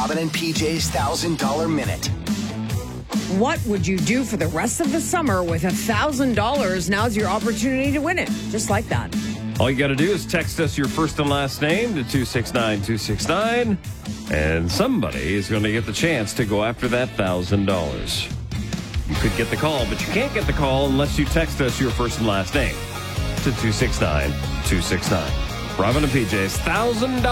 Robin and PJ's $1,000 Minute. What would you do for the rest of the summer with $1,000? Now's your opportunity to win it. Just like that. All you got to do is text us your first and last name to 269-269, and somebody is going to get the chance to go after that $1,000. You could get the call, but you can't get the call unless you text us your first and last name to 269-269. Robin and PJ's $1,000